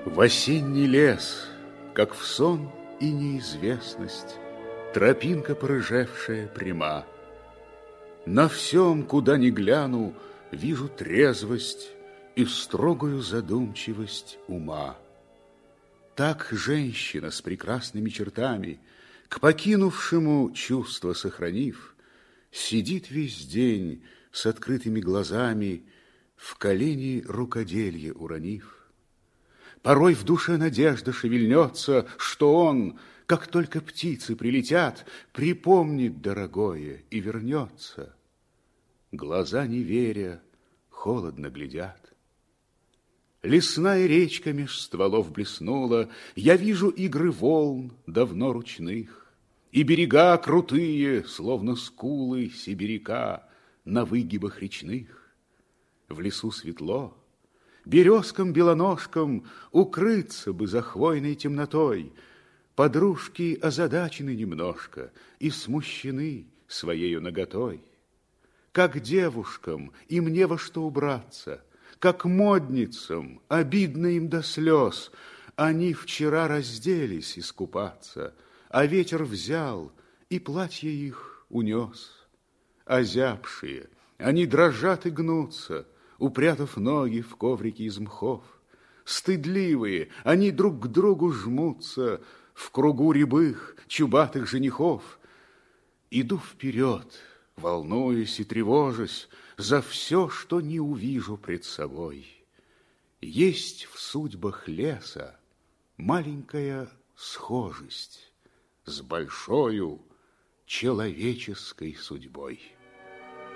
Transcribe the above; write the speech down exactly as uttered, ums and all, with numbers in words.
В осенний лес, как в сон и неизвестность, тропинка порыжевшая пряма. На всем, куда ни гляну, вижу трезвость и строгую задумчивость ума. Так женщина с прекрасными чертами, к покинувшему чувство сохранив, сидит весь день с открытыми глазами, в колени рукоделье уронив. Порой в душе надежда шевельнется, что он, как только птицы прилетят, припомнит дорогое и вернется. Глаза, не веря, холодно глядят. Лесная речка меж стволов блеснула, я вижу игры волн, давно ручных, и берега крутые, словно скулы сибиряка на выгибах речных. В лесу светло, березкам-белоножкам укрыться бы за хвойной темнотой. Подружки озадачены немножко и смущены своею наготой. Как девушкам им не во что убраться, как модницам обидно им до слез. Они вчера разделись искупаться, а ветер взял и платье их унес. Озябшие, они дрожат и гнутся, упрятав ноги в коврики из мхов. Стыдливые, они друг к другу жмутся в кругу рябых, чубатых женихов. Иду вперед, волнуясь и тревожась за все, что не увижу пред собой. Есть в судьбах леса маленькая схожесть с большою человеческой судьбой.